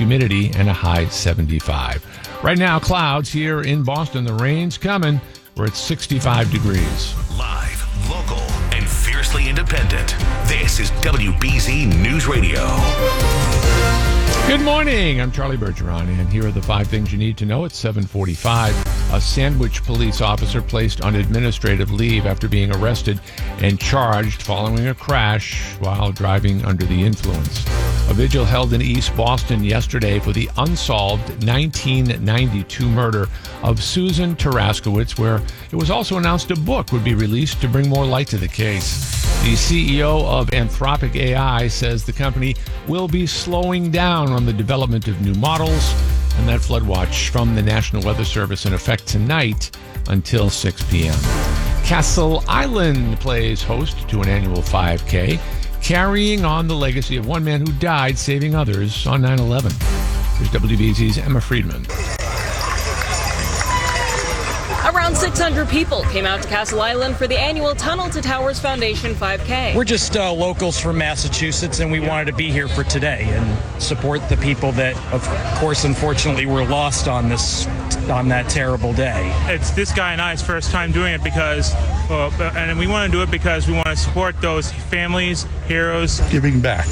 humidity, and a high 75. Right now, clouds here in Boston. The rain's coming. We're at 65 degrees. Live, local, and fiercely independent. This is WBZ News Radio. Good morning. I'm Charlie Bergeron, and here are the 5 things you need to know at 7:45. A Sandwich police officer placed on administrative leave after being arrested and charged following a crash while driving under the influence. A vigil held in East Boston yesterday for the unsolved 1992 murder of Susan Taraskowitz, where it was also announced a book would be released to bring more light to the case. The CEO of Anthropic AI says the company will be slowing down on the development of new models, and that flood watch from the National Weather Service in effect tonight until 6 p.m. Castle Island plays host to an annual 5K, carrying on the legacy of one man who died saving others on 9/11. Here's WBZ's Emma Friedman. Around 600 people came out to Castle Island for the annual Tunnel to Towers Foundation 5K. We're just locals from Massachusetts, and we wanted to be here for today and support the people that, of course, unfortunately, were lost on that terrible day. It's this guy and I's first time doing it because, and we want to do it because we want to support those families, heroes. Giving back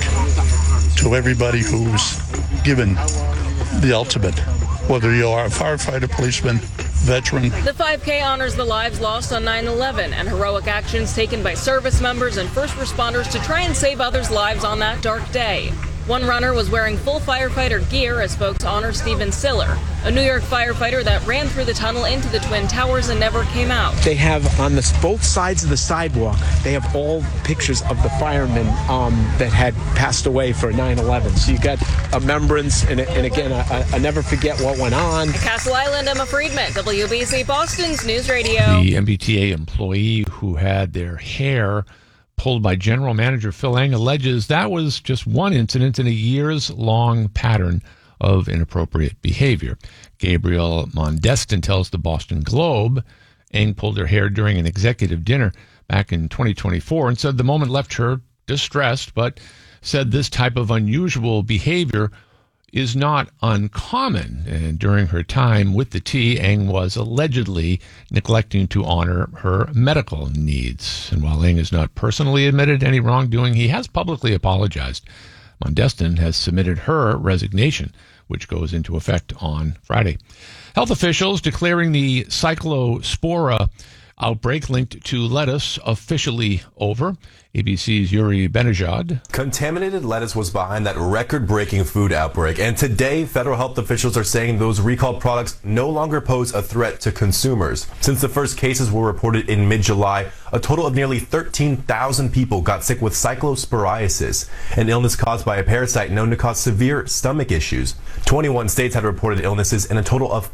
to everybody who's given the ultimate, whether you are a firefighter, policeman, veteran. The 5K honors the lives lost on 9/11 and heroic actions taken by service members and first responders to try and save others' lives on that dark day. One runner was wearing full firefighter gear as folks honor Stephen Siller, a New York firefighter that ran through the tunnel into the Twin Towers and never came out. They have on both sides of the sidewalk, they have all pictures of the firemen that had passed away for 9/11. So you got a remembrance, and again, I never forget what went on. At Castle Island, Emma Friedman, WBC Boston's News Radio. The MBTA employee who had their hair pulled by General Manager Phil Eng alleges that was just one incident in a years-long pattern of inappropriate behavior. Gabriel Mondestin tells the Boston Globe Eng pulled her hair during an executive dinner back in 2024 and said the moment left her distressed, but said this type of unusual behavior is not uncommon. And during her time with the T, Eng was allegedly neglecting to honor her medical needs. And while Eng has not personally admitted any wrongdoing, he has publicly apologized. Mondestin has submitted her resignation, which goes into effect on Friday. Health officials declaring the Cyclospora outbreak linked to lettuce officially over. ABC's Yuri Benajad. Contaminated lettuce was behind that record-breaking food outbreak, and today federal health officials are saying those recalled products no longer pose a threat to consumers. Since the first cases were reported in mid-July, a total of nearly 13,000 people got sick with cyclosporiasis, an illness caused by a parasite known to cause severe stomach issues. 21 states had reported illnesses, and a total of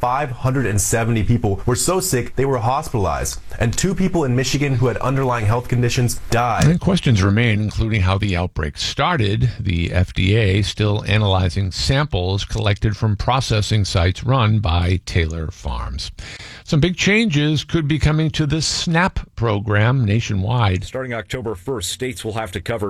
570 people were so sick they were hospitalized, and 2 people in Michigan who had underlying health conditions died. Questions remain, including how the outbreak started. The FDA still analyzing samples collected from processing sites run by Taylor Farms. Some big changes could be coming to the SNAP program nationwide. Starting October 1st, states will have to cover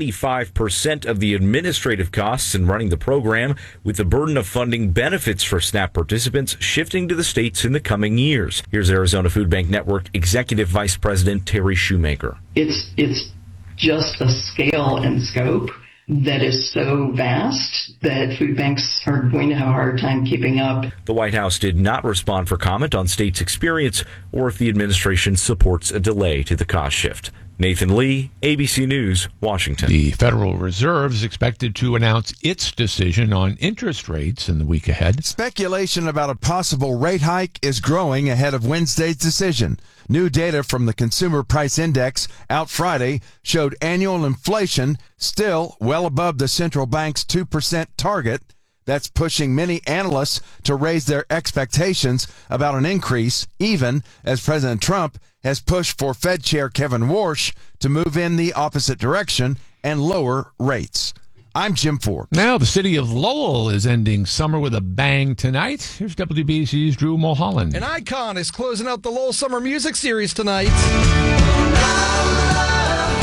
75% of the administrative costs in running the program, with the burden of funding benefits for SNAP participants shifting to the states in the coming years. Here's Arizona Food Bank Network Executive Vice President Terry Shoemaker. It's just a scale and scope that is so vast that food banks are going to have a hard time keeping up. The White House did not respond for comment on states' experience or if the administration supports a delay to the cost shift. Nathan Lee, ABC News, Washington. The Federal Reserve is expected to announce its decision on interest rates in the week ahead. Speculation about a possible rate hike is growing ahead of Wednesday's decision. New data from the Consumer Price Index out Friday showed annual inflation still well above the central bank's 2% target. That's pushing many analysts to raise their expectations about an increase, even as President Trump has pushed for Fed Chair Kevin Warsh to move in the opposite direction and lower rates. I'm Jim Forbes. Now, the city of Lowell is ending summer with a bang tonight. Here's WBC's Drew Mulholland. An icon is closing out the Lowell Summer Music Series tonight.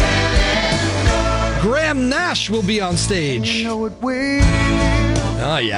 Graham Nash will be on stage. Oh, yeah.